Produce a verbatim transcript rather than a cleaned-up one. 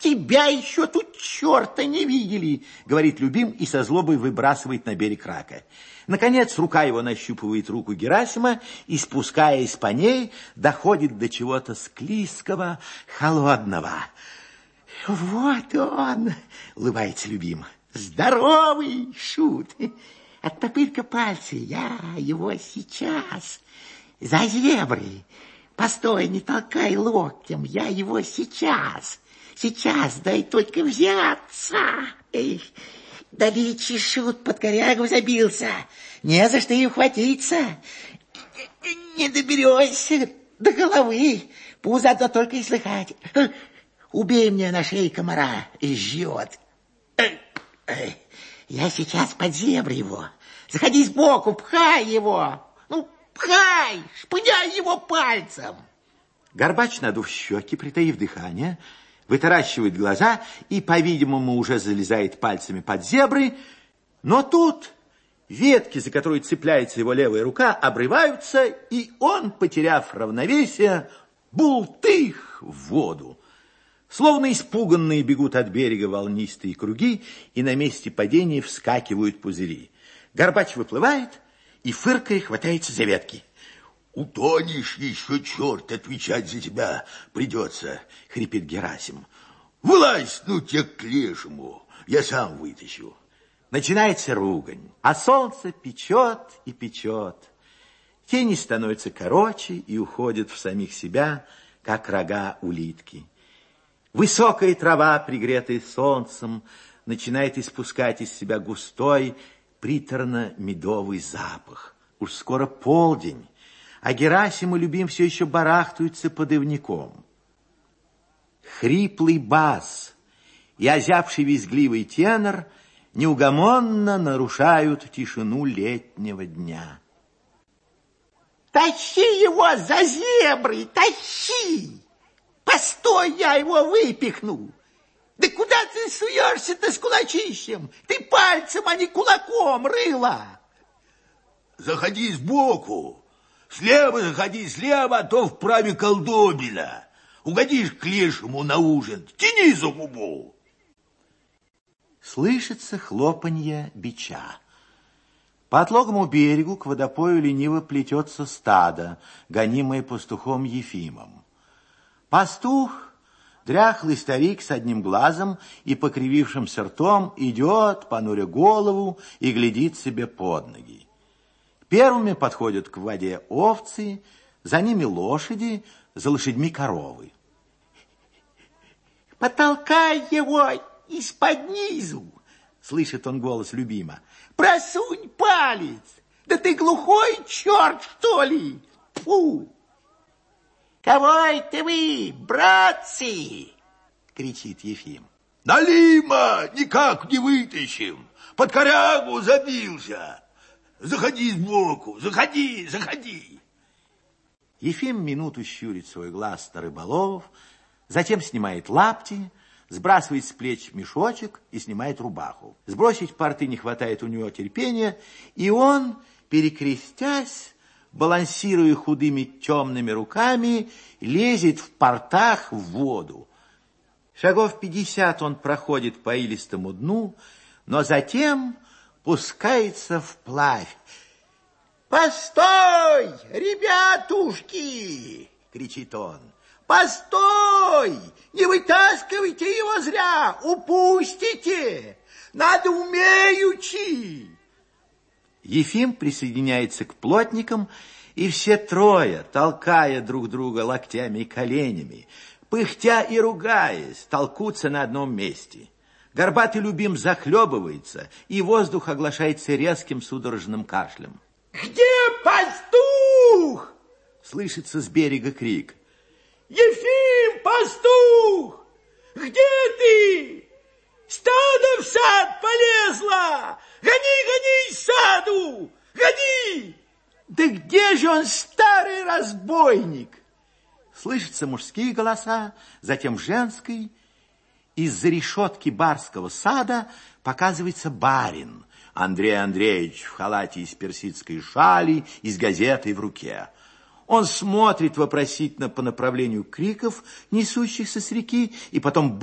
тебя еще тут черта не видели, говорит Любим и со злобой выбрасывает на берег рака. Наконец, рука его нащупывает руку Герасима и, спускаясь по ней, доходит до чего-то склизкого, холодного. Вот он, улыбается Любим. Здоровый шут. Оттопырь-ка пальцы, я его сейчас. За зебры. Постой, не толкай локтем, я его сейчас. Сейчас, дай только взяться. Эх, далече шут под корягу забился. Не за что и ухватиться. Не доберешься до головы. Пузо-то только и слыхать. Убей мне на шее комара, жжет. Я сейчас под зебры его. Заходи сбоку, пхай его. Ну, пхай, шпыняй его пальцем. Горбач, надув щеки, притаив дыхание, вытаращивает глаза и, по-видимому, уже залезает пальцами под зебры. Но тут ветки, за которые цепляется его левая рука, обрываются, и он, потеряв равновесие, бултых в воду. Словно испуганные бегут от берега волнистые круги, и на месте падения вскакивают пузыри. Горбач выплывает и, фыркая, хватается за ветки. «Утонешь еще, черт, отвечать за тебя придется», — хрипит Герасим. «Вылазь, ну тебя к лешему, я сам вытащу». Начинается ругань, а солнце печет и печет. Тени становятся короче и уходят в самих себя, как рога улитки. Высокая трава, пригретая солнцем, начинает испускать из себя густой, приторно-медовый запах. Уж скоро полдень, а Герасим и Любим все еще барахтаются под ивняком. Хриплый бас и озябший визгливый тенор неугомонно нарушают тишину летнего дня. «Тащи его за зебры, тащи! Постой, я его выпихну! Да куда ты суешься-то с кулачищем? Ты пальцем, а не кулаком, рыло!» «Заходи сбоку, слева заходи, слева, а то вправе колдобина. Угодишь к лешему на ужин, тяни за губу!» Слышится хлопанье бича. По отлогому берегу к водопою лениво плетется стадо, гонимое пастухом Ефимом. Пастух, дряхлый старик с одним глазом и покривившимся ртом, идет, понуря голову, и глядит себе под ноги. Первыми подходят к воде овцы, за ними лошади, за лошадьми коровы. «Потолкай его из-под низу!» — слышит он голос Любима. «Просунь палец! Да ты глухой черт, что ли? Фу!» «Кого это вы, братцы?» — кричит Ефим. «Налима никак не вытащим, под корягу забился. Заходи сбоку, заходи, заходи!» Ефим минуту щурит свой глаз на рыболовов, затем снимает лапти, сбрасывает с плеч мешочек и снимает рубаху. Сбросить порты не хватает у него терпения, и он, перекрестясь, балансируя худыми темными руками, лезет в портах в воду. Шагов пятьдесят он проходит по илистому дну, но затем пускается вплавь. «Постой, ребятушки!» — кричит он. «Постой! Не вытаскивайте его зря! Упустите! Надо умеючи!» Ефим присоединяется к плотникам, и все трое, толкая друг друга локтями и коленями, пыхтя и ругаясь, толкутся на одном месте. Горбатый Любим захлебывается, и воздух оглашается резким судорожным кашлем. «Где пастух?» — слышится с берега крик. «Ефим, пастух! Где ты? Стадо в сад полезло! Гони, гони из саду! Гони!» «Да где же он, старый разбойник?» Слышатся мужские голоса, затем женский. Из-за решетки барского сада показывается барин Андрей Андреевич в халате из персидской шали и с газетой в руке. Он смотрит вопросительно по направлению криков, несущихся с реки, и потом